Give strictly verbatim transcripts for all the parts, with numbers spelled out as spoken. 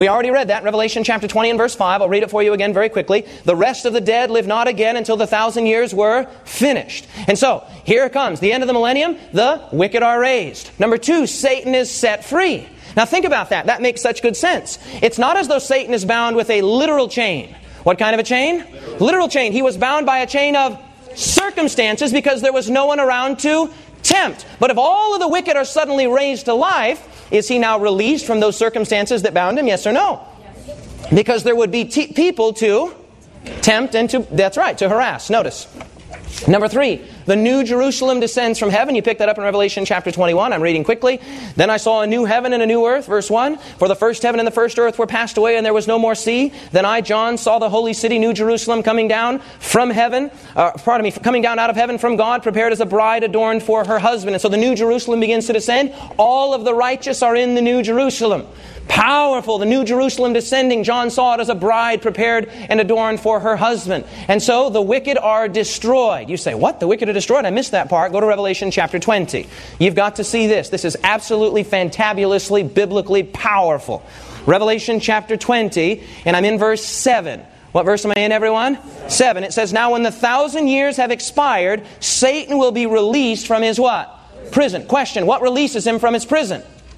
We already read that in Revelation chapter twenty and verse five. I'll read it for you again very quickly. The rest of the dead live not again until the thousand years were finished. And so, here it comes. The end of the millennium, the wicked are raised. Number two, Satan is set free. Now think about that. That makes such good sense. It's not as though Satan is bound with a literal chain. What kind of a chain? Literal, literal chain. He was bound by a chain of circumstances because there was no one around to tempt. But if all of the wicked are suddenly raised to life, is he now released from those circumstances that bound him? Yes or no? Yes. Because there would be t- people to tempt and to, that's right, to harass. Notice. Number three, the New Jerusalem descends from heaven. You pick that up in Revelation chapter twenty-one. I'm reading quickly. Then I saw a new heaven and a new earth. Verse one, for the first heaven and the first earth were passed away, and there was no more sea. Then I, John, saw the holy city, New Jerusalem, coming down from heaven, uh, pardon me, coming down out of heaven from God, prepared as a bride adorned for her husband. And so the New Jerusalem begins to descend. All of the righteous are in the New Jerusalem. Powerful, the New Jerusalem descending. John saw it as a bride prepared and adorned for her husband. And so the wicked are destroyed. You say, what? The wicked are destroyed? I missed that part. Go to Revelation chapter twenty. You've got to see this. This is absolutely fantabulously, biblically powerful. Revelation chapter twenty, and I'm in verse seven. What verse am I in, everyone? seven. It says, now when the thousand years have expired, Satan will be released from his what? Prison. Question, what releases him from his prison?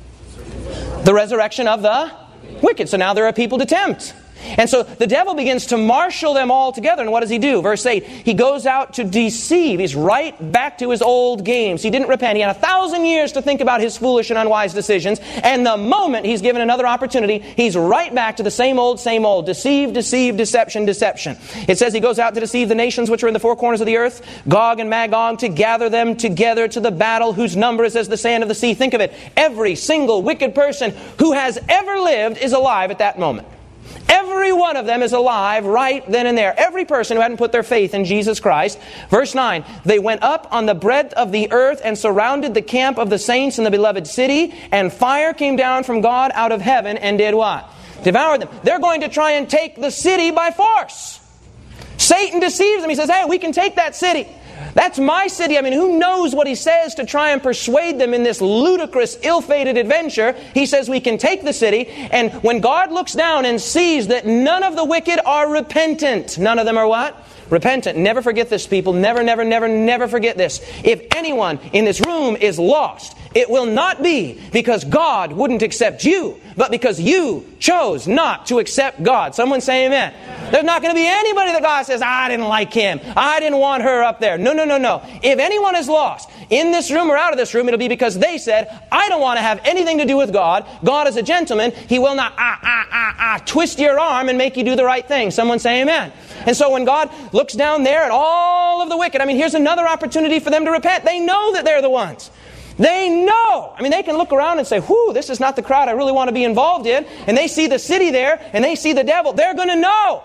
The resurrection of the wicked. So now there are people to tempt. And so the devil begins to marshal them all together. And what does he do? Verse eight, he goes out to deceive. He's right back to his old games. He didn't repent. He had a thousand years to think about his foolish and unwise decisions. And the moment he's given another opportunity, he's right back to the same old, same old. Deceive, deceive, deception, deception. It says he goes out to deceive the nations which are in the four corners of the earth, Gog and Magog, to gather them together to the battle whose number is as the sand of the sea. Think of it. Every single wicked person who has ever lived is alive at that moment. Every one of them is alive right then and there. Every person who hadn't put their faith in Jesus Christ. Verse nine, they went up on the breadth of the earth and surrounded the camp of the saints in the beloved city, and fire came down from God out of heaven and did what? Devoured them. They're going to try and take the city by force. Satan deceives them. He says, hey, we can take that city. That's my city. I mean, who knows what he says to try and persuade them in this ludicrous, ill-fated adventure. He says we can take the city. And when God looks down and sees that none of the wicked are repentant. None of them are what? Repentant. Never forget this, people. Never, never, never, never forget this. If anyone in this room is lost, it will not be because God wouldn't accept you, but because you chose not to accept God. Someone say amen. There's not going to be anybody that God says, I didn't like him. I didn't want her up there. No, no, no, no. If anyone is lost, in this room or out of this room, it'll be because they said, I don't want to have anything to do with God. God is a gentleman. He will not ah, ah, ah, ah, twist your arm and make you do the right thing. Someone say amen. And so when God looks down there at all of the wicked, I mean, here's another opportunity for them to repent. They know that they're the ones. They know. I mean, they can look around and say, whew, this is not the crowd I really want to be involved in. And they see the city there, and they see the devil. They're going to know.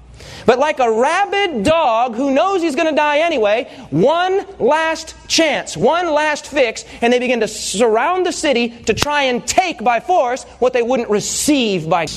But like a rabid dog who knows he's going to die anyway, one last chance, one last fix, and they begin to surround the city to try and take by force what they wouldn't receive by...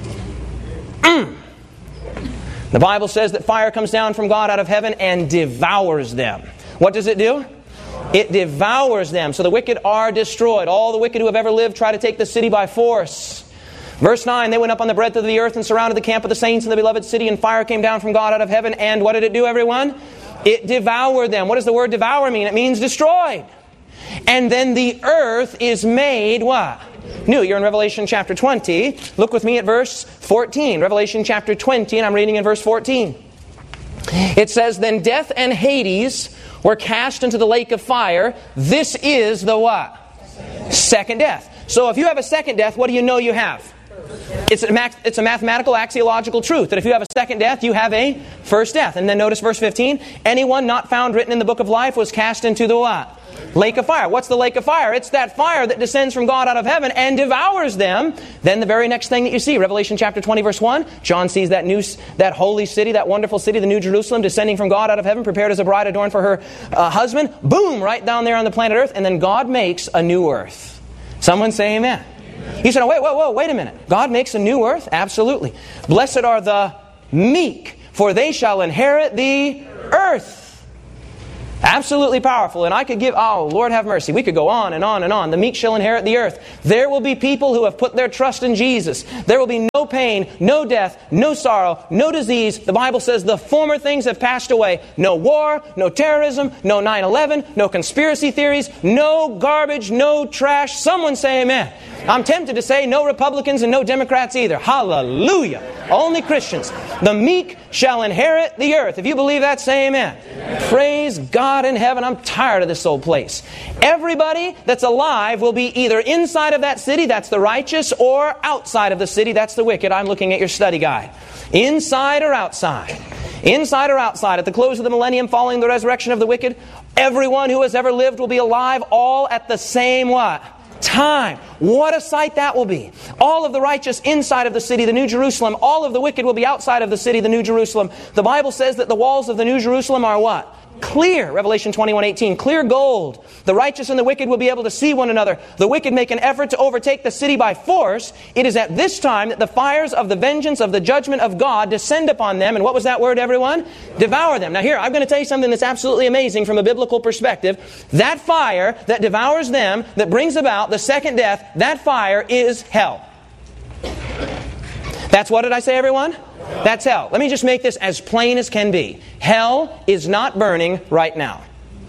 Mm. The Bible says that fire comes down from God out of heaven and devours them. What does it do? It devours them. So the wicked are destroyed. All the wicked who have ever lived try to take the city by force. Verse nine, they went up on the breadth of the earth and surrounded the camp of the saints in the beloved city, and fire came down from God out of heaven. And what did it do, everyone? It devoured them. What does the word devour mean? It means destroyed. And then the earth is made what? New. You're in Revelation chapter twenty. Look with me at verse fourteen. Revelation chapter twenty, and I'm reading in verse fourteen. It says, then death and Hades were cast into the lake of fire. This is the what? Second death. So if you have a second death, what do you know you have? It's a, math, it's a mathematical axiological truth that if you have a second death, you have a first death. And then notice verse fifteen. Anyone not found written in the book of life was cast into the what? Lake of fire. What's the lake of fire? It's that fire that descends from God out of heaven and devours them. Then the very next thing that you see, Revelation chapter twenty, verse one, John sees that new, that holy city, that wonderful city, the New Jerusalem, descending from God out of heaven, prepared as a bride adorned for her uh, husband. Boom, right down there on the planet Earth. And then God makes a new earth. Someone say amen. Amen. You said, oh, wait, whoa, whoa, wait a minute. God makes a new earth? Absolutely. Blessed are the meek, for they shall inherit the earth. Absolutely powerful. And I could give, oh, Lord have mercy. We could go on and on and on. The meek shall inherit the earth. There will be people who have put their trust in Jesus. There will be no pain, no death, no sorrow, no disease. The Bible says the former things have passed away. No war, no terrorism, no nine eleven, no conspiracy theories, no garbage, no trash. Someone say amen. I'm tempted to say no Republicans and no Democrats either. Hallelujah. Only Christians. The meek shall inherit the earth. If you believe that, say amen. Amen. Praise God in heaven. I'm tired of this old place. Everybody that's alive will be either inside of that city, that's the righteous, or outside of the city, that's the wicked. I'm looking at your study guide. Inside or outside? Inside or outside? At the close of the millennium following the resurrection of the wicked, everyone who has ever lived will be alive all at the same what? Time. What a sight that will be. All of the righteous inside of the city, the New Jerusalem. All of the wicked will be outside of the city, the New Jerusalem. The Bible says that the walls of the New Jerusalem are what? Clear. Revelation twenty-one eighteen. Clear gold. The righteous and the wicked will be able to see one another. The wicked make an effort to overtake the city by force. It is at this time that the fires of the vengeance of the judgment of God descend upon them. And what was that word, everyone? Devour them. Now here, I'm going to tell you something that's absolutely amazing from a biblical perspective. That fire that devours them, that brings about the second death, that fire is hell. That's what did I say, everyone? That's hell. Let me just make this as plain as can be. Hell is not burning right now.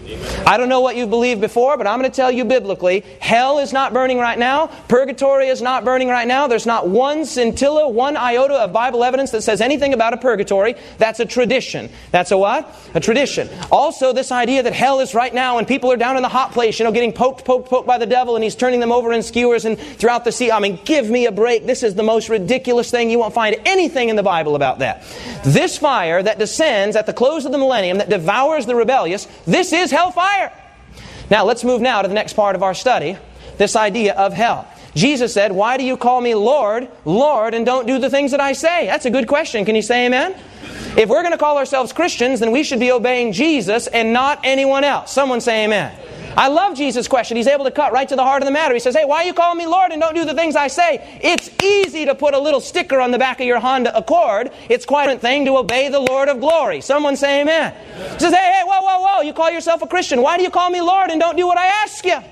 I don't know what you've believed before, but I'm going to tell you biblically, hell is not burning right now. Purgatory is not burning right now. There's not one scintilla, one iota of Bible evidence that says anything about a purgatory. That's a tradition. That's a what? A tradition. Also, this idea that hell is right now and people are down in the hot place, you know, getting poked, poked, poked by the devil and he's turning them over in skewers and throughout the sea. I mean, give me a break. This is the most ridiculous thing. You won't find anything in the Bible about that. This fire that descends at the close of the millennium, that devours the rebellious, this is hellfire. Now let's move now to the next part of our study, this idea of hell. Jesus said, why do you call me Lord, Lord, and don't do the things that I say? That's a good question. Can you say amen? If we're going to call ourselves Christians, then we should be obeying Jesus and not anyone else. Someone say amen. I love Jesus' question. He's able to cut right to the heart of the matter. He says, hey, why are you calling me Lord and don't do the things I say? It's easy to put a little sticker on the back of your Honda Accord. It's quite a different thing to obey the Lord of glory. Someone say amen. He says, hey, hey, whoa, whoa, whoa. You call yourself a Christian. Why do you call me Lord and don't do what I ask you?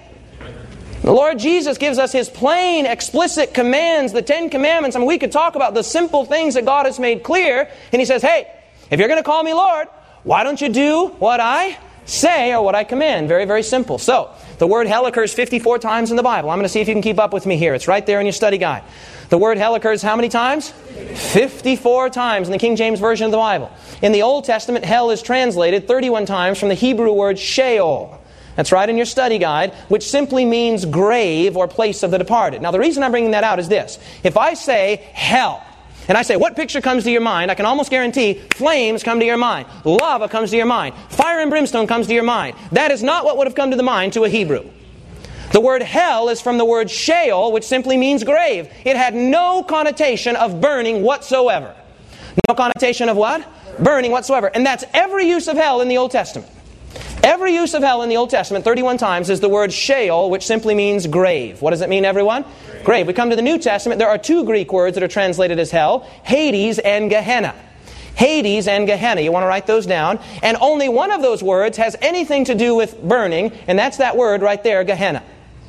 The Lord Jesus gives us His plain, explicit commands, the Ten Commandments. I mean, we could talk about the simple things that God has made clear. And He says, hey, if you're going to call me Lord, why don't you do what I say or what I command? Very, very simple. So, the word hell occurs fifty-four times in the Bible. I'm going to see if you can keep up with me here. It's right there in your study guide. The word hell occurs how many times? fifty-four times in the King James Version of the Bible. In the Old Testament, hell is translated thirty-one times from the Hebrew word Sheol. That's right in your study guide, which simply means grave or place of the departed. Now, the reason I'm bringing that out is this. If I say hell, and I say, what picture comes to your mind? I can almost guarantee flames come to your mind. Lava comes to your mind. Fire and brimstone comes to your mind. That is not what would have come to the mind to a Hebrew. The word hell is from the word Sheol, which simply means grave. It had no connotation of burning whatsoever. No connotation of what? Burning whatsoever. And that's every use of hell in the Old Testament. Every use of hell in the Old Testament, thirty-one times, is the word Sheol, which simply means grave. What does it mean, everyone? Grave. Grave. We come to the New Testament, there are two Greek words that are translated as hell, Hades and Gehenna. Hades and Gehenna. You want to write those down. And only one of those words has anything to do with burning, and that's that word right there, Gehenna.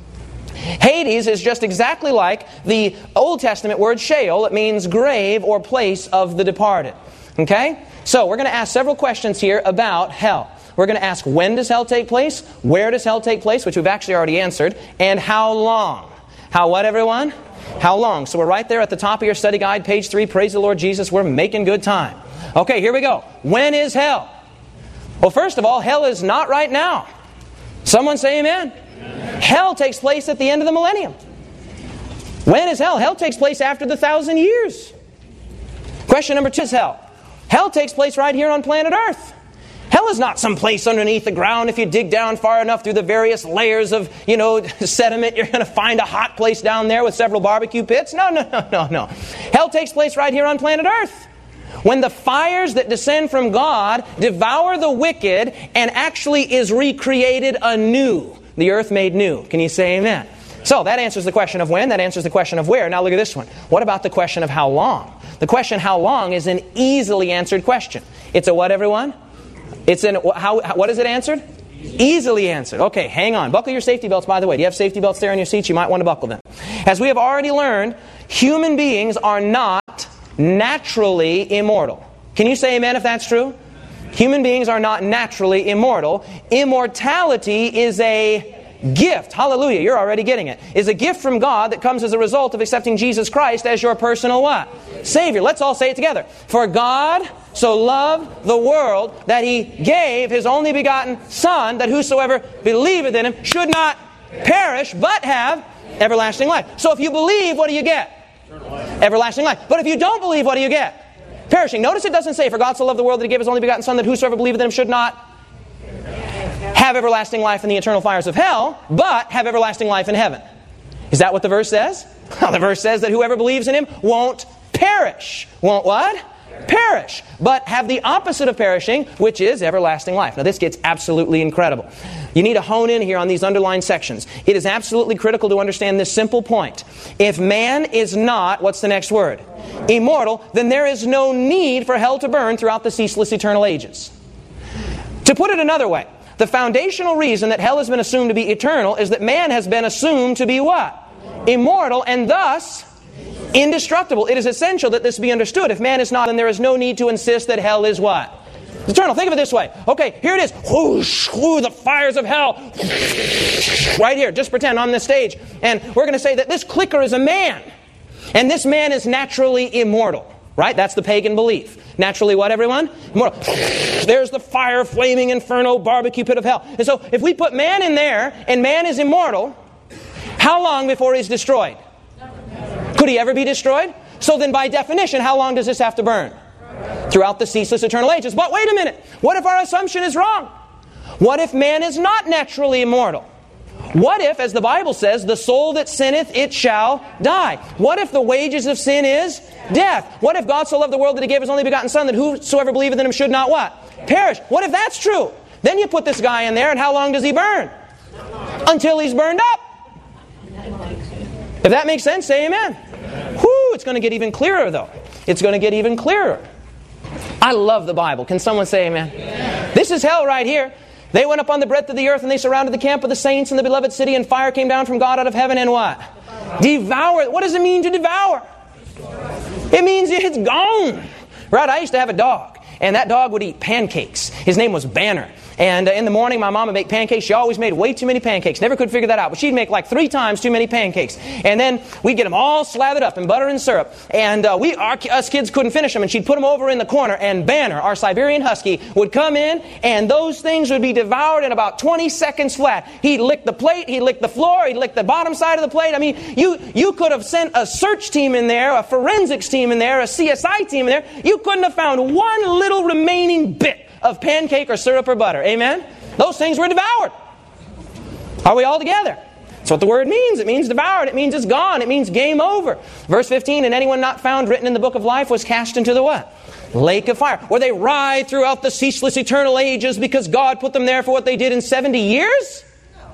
Hades is just exactly like the Old Testament word Sheol. It means grave or place of the departed. Okay? So, we're going to ask several questions here about hell. We're going to ask, when does hell take place? Where does hell take place? Which we've actually already answered. And how long? How what, everyone? How long? So we're right there at the top of your study guide, page three. Praise the Lord Jesus. We're making good time. Okay, here we go. When is hell? Well, first of all, hell is not right now. Someone say amen. Amen. Hell takes place at the end of the millennium. When is hell? Hell takes place after the thousand years. Question number two is hell. Hell takes place right here on planet Earth. Hell is not some place underneath the ground. If you dig down far enough through the various layers of, you know, sediment, you're going to find a hot place down there with several barbecue pits. No, no, no, no, no. Hell takes place right here on planet Earth. When the fires that descend from God devour the wicked and actually is recreated anew. The earth made new. Can you say amen? So that answers the question of when. That answers the question of where. Now look at this one. What about the question of how long? The question how long is an easily answered question. It's a what, everyone? It's in, how, what is it answered? Easily answered. Okay, hang on. Buckle your safety belts, by the way. Do you have safety belts there in your seats? You might want to buckle them. As we have already learned, human beings are not naturally immortal. Can you say amen if that's true? Human beings are not naturally immortal. Immortality is a gift. Hallelujah, you're already getting it. Is a gift from God that comes as a result of accepting Jesus Christ as your personal what? Savior. Let's all say it together. For God so loved the world that He gave His only begotten Son, that whosoever believeth in Him should not perish, but have everlasting life. So if you believe, what do you get? Everlasting life. But if you don't believe, what do you get? Perishing. Notice it doesn't say, for God so loved the world that He gave His only begotten Son, that whosoever believeth in Him should not have everlasting life in the eternal fires of hell, but have everlasting life in heaven. Is that what the verse says? Well, the verse says that whoever believes in Him won't perish. Won't what? Perish. But have the opposite of perishing, which is everlasting life. Now this gets absolutely incredible. You need to hone in here on these underlined sections. It is absolutely critical to understand this simple point. If man is not, what's the next word? Immortal, then there is no need for hell to burn throughout the ceaseless eternal ages. To put it another way, the foundational reason that hell has been assumed to be eternal is that man has been assumed to be what? Immortal, and thus indestructible. It is essential that this be understood. If man is not, then there is no need to insist that hell is what? Eternal. Think of it this way. Okay, here it is. Whoosh, whoo, the fires of hell. Right here. Just pretend on this stage. And we're going to say that this clicker is a man. And this man is naturally immortal. Right? That's the pagan belief. Naturally what, everyone? Immortal. There's the fire, flaming inferno, barbecue pit of hell. And so if we put man in there, and man is immortal, how long before he's destroyed? Could he ever be destroyed? So then by definition, how long does this have to burn? Throughout the ceaseless eternal ages. But wait a minute. What if our assumption is wrong? What if man is not naturally immortal? What if, as the Bible says, the soul that sinneth, it shall die? What if the wages of sin is death? What if God so loved the world that He gave His only begotten Son, that whosoever believeth in Him should not what? Perish. What if that's true? Then you put this guy in there, and how long does he burn? Until he's burned up. If that makes sense, say amen. Whew, it's going to get even clearer, though. It's going to get even clearer. I love the Bible. Can someone say amen? Yeah. This is hell right here. They went up on the breadth of the earth, and they surrounded the camp of the saints in the beloved city, and fire came down from God out of heaven, and what? Devour. What does it mean to devour? It means it's gone. Right? I used to have a dog, and that dog would eat pancakes. His name was Banner. And uh, in the morning, my mom would make pancakes. She always made way too many pancakes. Never could figure that out. But she'd make like three times too many pancakes. And then we'd get them all slathered up in butter and syrup. And uh, we, our, us kids couldn't finish them. And she'd put them over in the corner. And Banner, our Siberian Husky, would come in. And those things would be devoured in about twenty seconds flat. He'd lick the plate. He'd lick the floor. He'd lick the bottom side of the plate. I mean, you, you could have sent a search team in there, a forensics team in there, a C S I team in there. You couldn't have found one little remaining bit of pancake or syrup or butter. Amen? Those things were devoured. Are we all together? That's what the word means. It means devoured. It means it's gone. It means game over. Verse fifteen, and anyone not found written in the book of life was cast into the what? Lake of fire. Where they ride throughout the ceaseless eternal ages because God put them there for what they did in seventy years?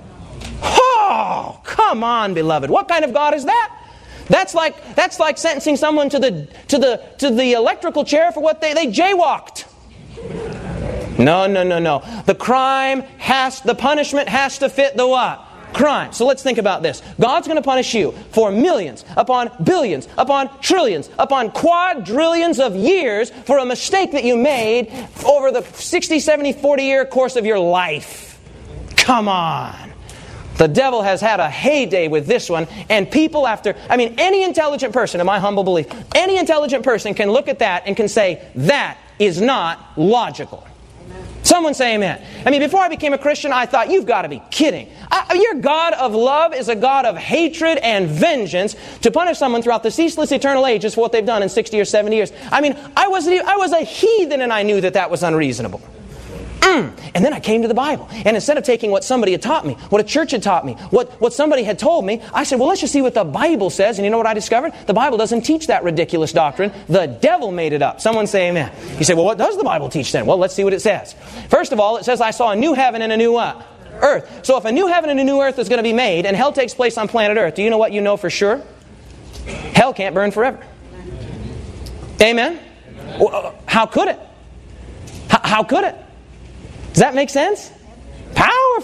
Oh, come on, beloved. What kind of God is that? That's like that's like sentencing someone to the to the to the electrical chair for what they, they jaywalked. No, no, no, no. The crime has, the punishment has to fit the what? Crime. So let's think about this. God's going to punish you for millions, upon billions, upon trillions, upon quadrillions of years for a mistake that you made over the sixty, seventy, forty year course of your life. Come on. The devil has had a heyday with this one, and people after, I mean, any intelligent person, in my humble belief, any intelligent person can look at that and can say, that is not logical. Someone say amen. I mean, before I became a Christian, I thought, you've got to be kidding. I, your God of love is a God of hatred and vengeance to punish someone throughout the ceaseless eternal ages for what they've done in sixty or seventy years. I mean, I was, I was a heathen and I knew that that was unreasonable. Mm. And then I came to the Bible. And instead of taking what somebody had taught me, what a church had taught me, what, what somebody had told me, I said, well, let's just see what the Bible says. And you know what I discovered? The Bible doesn't teach that ridiculous doctrine. The devil made it up. Someone say amen. You say, well, what does the Bible teach then? Well, let's see what it says. First of all, it says, I saw a new heaven and a new what? Earth. So if a new heaven and a new earth is going to be made, and hell takes place on planet Earth, do you know what you know for sure? Hell can't burn forever. Amen? Well, how could it? How, how could it? Does that make sense? How?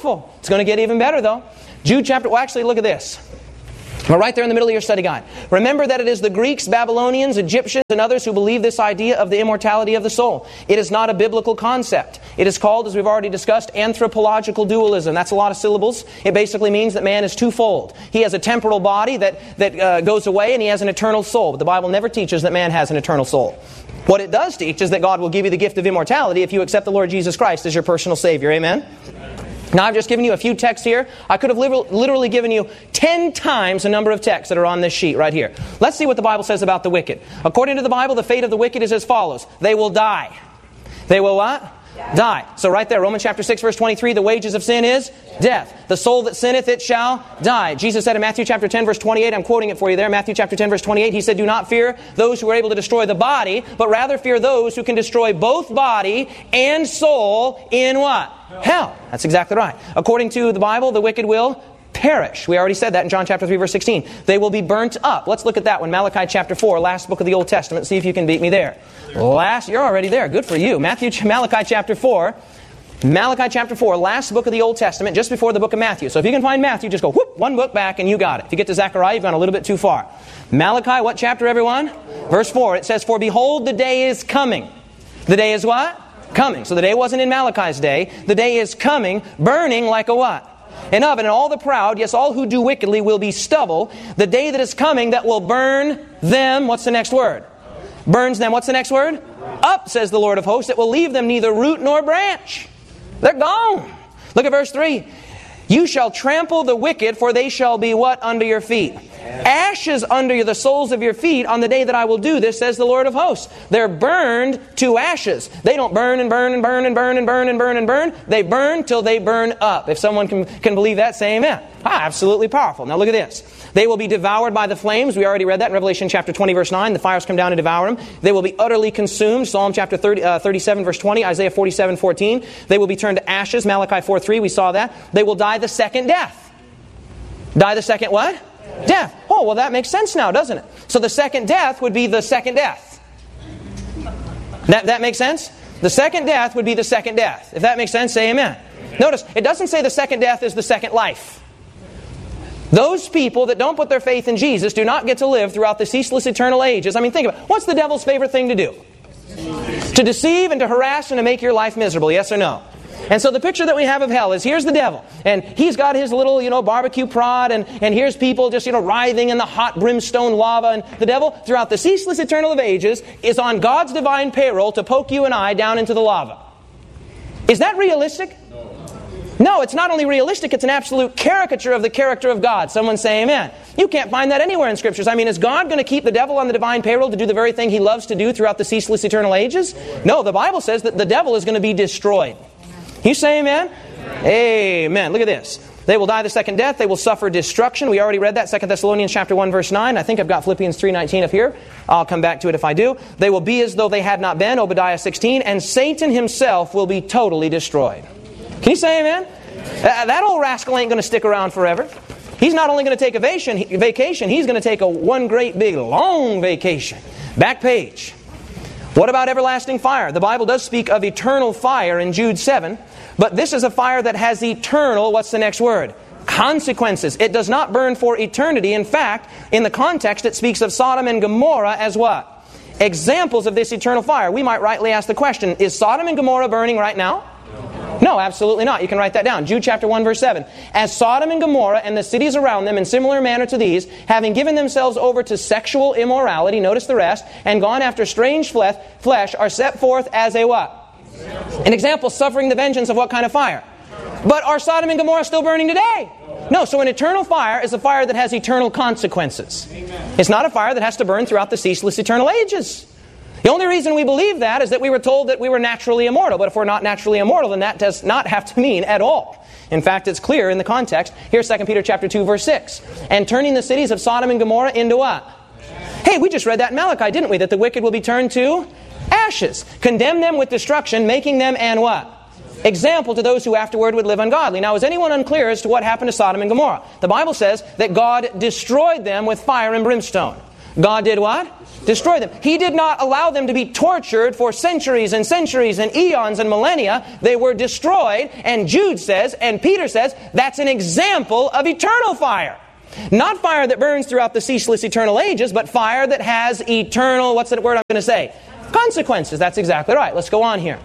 Wonderful. It's going to get even better, though. Jude chapter... Well, actually, look at this. Well, right there in the middle of your study guide. Remember that it is the Greeks, Babylonians, Egyptians, and others who believe this idea of the immortality of the soul. It is not a biblical concept. It is called, as we've already discussed, anthropological dualism. That's a lot of syllables. It basically means that man is twofold. He has a temporal body that, that uh, goes away, and he has an eternal soul. But the Bible never teaches that man has an eternal soul. What it does teach is that God will give you the gift of immortality if you accept the Lord Jesus Christ as your personal Savior. Amen? Now, I've just given you a few texts here. I could have literally given you ten times the number of texts that are on this sheet right here. Let's see what the Bible says about the wicked. According to the Bible, the fate of the wicked is as follows. They will die. They will what? Die. die. So right there, Romans chapter six, verse twenty-three, the wages of sin is death. The soul that sinneth, it shall die. Jesus said in Matthew chapter ten, verse twenty-eight, I'm quoting it for you there, Matthew chapter ten, verse twenty-eight, He said, do not fear those who are able to destroy the body, but rather fear those who can destroy both body and soul in what? Hell. That's exactly right. According to the Bible, the wicked will perish. We already said that in John chapter three, verse sixteen. They will be burnt up. Let's look at that one. Malachi chapter four, last book of the Old Testament. See if you can beat me there. Last, you're already there. Good for you. Matthew, Malachi chapter four. Malachi chapter four, last book of the Old Testament, just before the book of Matthew. So if you can find Matthew, just go whoop, one book back and you got it. If you get to Zechariah, you've gone a little bit too far. Malachi, what chapter, everyone? Verse four. It says, for behold, the day is coming. The day is what? Coming. So the day wasn't in Malachi's day. The day is coming, burning like a what? An oven. And all the proud, yes, all who do wickedly will be stubble. The day that is coming that will burn them. What's the next word? Burns them. What's the next word? Up, says the Lord of hosts. It will leave them neither root nor branch. They're gone. Look at verse three. You shall trample the wicked, for they shall be what under your feet? Ashes under the soles of your feet on the day that I will do this, says the Lord of hosts. They're burned to ashes. They don't burn and burn and burn and burn and burn and burn and burn. They burn till they burn up. If someone can, can believe that, say amen. Ah, absolutely powerful. Now look at this. They will be devoured by the flames. We already read that in Revelation chapter twenty, verse nine. The fires come down and devour them. They will be utterly consumed. Psalm chapter thirty, uh, thirty-seven, verse twenty. Isaiah forty-seven, fourteen. They will be turned to ashes. Malachi four, three. We saw that. They will die the second death. Die the second what? Death. Oh, well, that makes sense now, doesn't it? So the second death would be the second death. That, that makes sense? The second death would be the second death. If that makes sense, say amen. Notice, it doesn't say the second death is the second life. Those people that don't put their faith in Jesus do not get to live throughout the ceaseless eternal ages. I mean, think about it. What's the devil's favorite thing to do? To deceive and to harass and to make your life miserable, yes or no? And so the picture that we have of hell is, here's the devil, and he's got his little, you know, barbecue prod, and, and here's people just, you know, writhing in the hot brimstone lava, and the devil, throughout the ceaseless eternal of ages, is on God's divine payroll to poke you and I down into the lava. Is that realistic? No, it's not only realistic, it's an absolute caricature of the character of God. Someone say amen. You can't find that anywhere in Scriptures. I mean, is God going to keep the devil on the divine payroll to do the very thing he loves to do throughout the ceaseless eternal ages? No, the Bible says that the devil is going to be destroyed. You say amen? Amen? Amen. Look at this. They will die the second death. They will suffer destruction. We already read that, Second Thessalonians chapter one, verse nine. I think I've got Philippians three nineteen up here. I'll come back to it if I do. They will be as though they had not been, Obadiah sixteen, and Satan himself will be totally destroyed. Can you say amen? Amen. That old rascal ain't going to stick around forever. He's not only going to take a vacation, he's going to take a one great big long vacation. Back page. What about everlasting fire? The Bible does speak of eternal fire in Jude seven. But this is a fire that has eternal, what's the next word? Consequences. It does not burn for eternity. In fact, in the context, it speaks of Sodom and Gomorrah as what? Examples of this eternal fire. We might rightly ask the question, is Sodom and Gomorrah burning right now? No, absolutely not. You can write that down. Jude chapter one, verse seven. As Sodom and Gomorrah and the cities around them in similar manner to these, having given themselves over to sexual immorality, notice the rest, and gone after strange flesh, are set forth as a what? An example, suffering the vengeance of what kind of fire? But are Sodom and Gomorrah still burning today? No, so an eternal fire is a fire that has eternal consequences. It's not a fire that has to burn throughout the ceaseless eternal ages. The only reason we believe that is that we were told that we were naturally immortal. But if we're not naturally immortal, then that does not have to mean at all. In fact, it's clear in the context. Here's Second Peter chapter two, verse six. And turning the cities of Sodom and Gomorrah into what? Hey, we just read that in Malachi, didn't we? That the wicked will be turned to ashes. Condemn them with destruction, making them and what? Example to those who afterward would live ungodly. Now, is anyone unclear as to what happened to Sodom and Gomorrah? The Bible says that God destroyed them with fire and brimstone. God did what? Destroy them. He did not allow them to be tortured for centuries and centuries and eons and millennia. They were destroyed. And Jude says, and Peter says, that's an example of eternal fire. Not fire that burns throughout the ceaseless eternal ages, but fire that has eternal, what's the word I'm going to say? Consequences. That's exactly right. Let's go on here.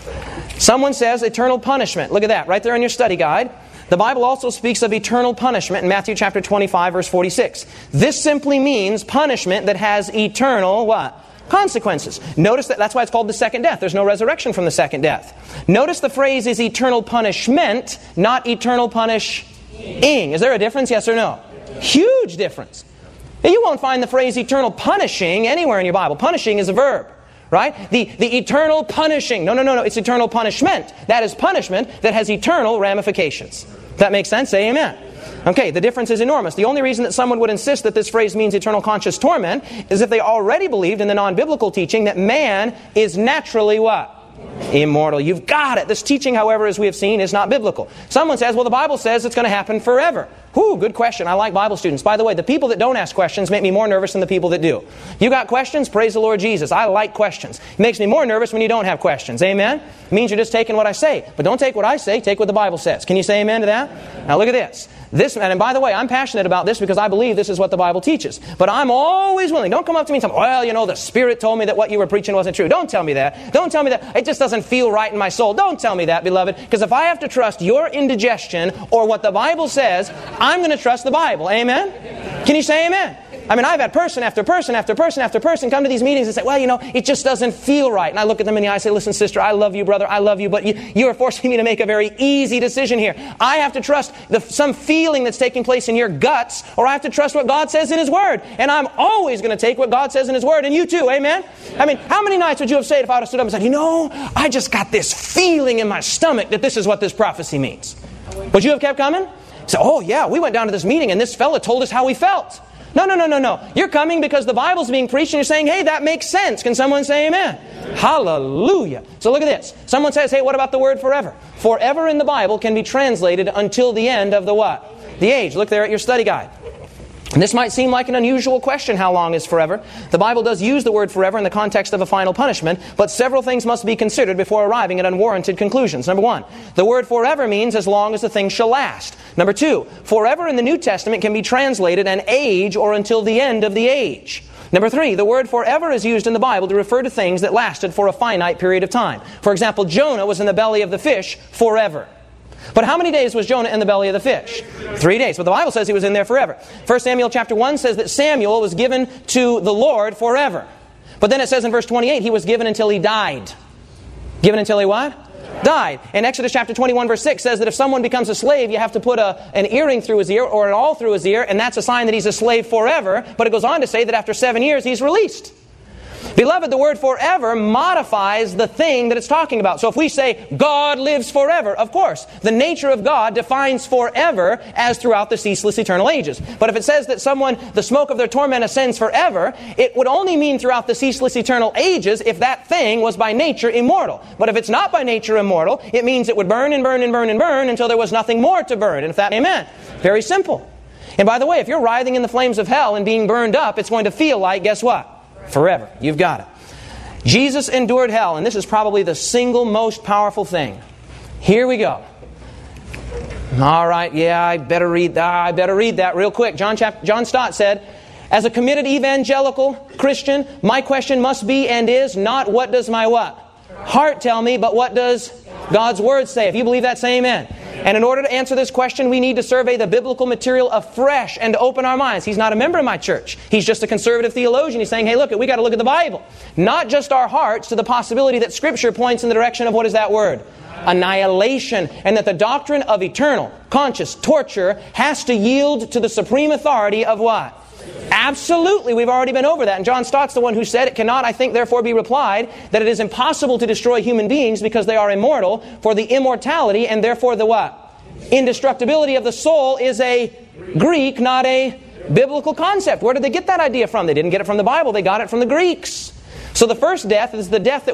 Someone says eternal punishment. Look at that, right there in your study guide. The Bible also speaks of eternal punishment in Matthew chapter twenty-five, verse forty-six. This simply means punishment that has eternal what? Consequences. Notice that that's why it's called the second death. There's no resurrection from the second death. Notice the phrase is eternal punishment, not eternal punishing. Is there a difference, yes or no? Huge difference. Now, you won't find the phrase eternal punishing anywhere in your Bible. Punishing is a verb. Right? The, the eternal punishing. No, no, no, no. It's eternal punishment. That is punishment that has eternal ramifications. That makes sense? Say amen. Okay, the difference is enormous. The only reason that someone would insist that this phrase means eternal conscious torment is if they already believed in the non-biblical teaching that man is naturally what? Immortal. You've got it. This teaching, however, as we have seen, is not biblical. Someone says, well, the Bible says it's going to happen forever. Whew, good question. I like Bible students. By the way, the people that don't ask questions make me more nervous than the people that do. You got questions? Praise the Lord Jesus. I like questions. It makes me more nervous when you don't have questions. Amen? It means you're just taking what I say. But don't take what I say. Take what the Bible says. Can you say amen to that? Now look at this. This, and by the way, I'm passionate about this because I believe this is what the Bible teaches. But I'm always willing. Don't come up to me and tell me, well, you know, the Spirit told me that what you were preaching wasn't true. Don't tell me that. Don't tell me that. It just doesn't feel right in my soul. Don't tell me that, beloved. Because if I have to trust your indigestion or what the Bible says, I'm going to trust the Bible. Amen? Can you say amen? I mean, I've had person after person after person after person come to these meetings and say, well, you know, it just doesn't feel right. And I look at them in the eye and say, listen, sister, I love you, brother, I love you, but you, you are forcing me to make a very easy decision here. I have to trust the, some feeling that's taking place in your guts, or I have to trust what God says in His Word. And I'm always going to take what God says in His Word, and you too, amen? I mean, how many nights would you have said if I would have stood up and said, you know, I just got this feeling in my stomach that this is what this prophecy means? Would you have kept coming? Say, oh yeah, we went down to this meeting and this fella told us how he felt. No, no, no, no, no. You're coming because the Bible's being preached and you're saying, hey, that makes sense. Can someone say amen? Amen? Hallelujah. So look at this. Someone says, hey, what about the word forever? Forever in the Bible can be translated until the end of the what? The age. Look there at your study guide. And this might seem like an unusual question, how long is forever? The Bible does use the word forever in the context of a final punishment, but several things must be considered before arriving at unwarranted conclusions. Number one, the word forever means as long as the thing shall last. Number two, forever in the New Testament can be translated an age or until the end of the age. Number three, the word forever is used in the Bible to refer to things that lasted for a finite period of time. For example, Jonah was in the belly of the fish forever. But how many days was Jonah in the belly of the fish? Three days. But the Bible says he was in there forever. First Samuel chapter one says that Samuel was given to the Lord forever. But then it says in verse twenty-eight, he was given until he died. Given until he what? Died. And Exodus chapter twenty-one verse six says that if someone becomes a slave, you have to put a, an earring through his ear or an awl through his ear, and that's a sign that he's a slave forever. But it goes on to say that after seven years, he's released. Beloved, the word forever modifies the thing that it's talking about. So if we say God lives forever, of course, the nature of God defines forever as throughout the ceaseless eternal ages. But if it says that someone, the smoke of their torment ascends forever, it would only mean throughout the ceaseless eternal ages if that thing was by nature immortal. But if it's not by nature immortal, it means it would burn and burn and burn and burn until there was nothing more to burn. And if that, amen. Very simple. And by the way, if you're writhing in the flames of hell and being burned up, it's going to feel like, guess what? Forever. You've got it. Jesus endured hell, and this is probably the single most powerful thing. Here we go. All right, yeah, I better read that. I better read that real quick. John, Chap- John Stott said, as a committed evangelical Christian, my question must be and is not what does my what? Heart tell me, but what does God's Word say? If you believe that, say amen. And in order to answer this question, we need to survey the biblical material afresh and to open our minds. He's not a member of my church. He's just a conservative theologian. He's saying, hey, look, we got to look at the Bible. Not just our hearts to the possibility that Scripture points in the direction of what is that word? Annihilation. And that the doctrine of eternal, conscious torture has to yield to the supreme authority of what? Absolutely. We've already been over that. And John Stott's the one who said, it cannot, I think, therefore be replied that it is impossible to destroy human beings because they are immortal, for the immortality and therefore the what? Indestructibility of the soul is a Greek, not a biblical concept. Where did they get that idea from? They didn't get it from the Bible. They got it from the Greeks. So the first death is the death that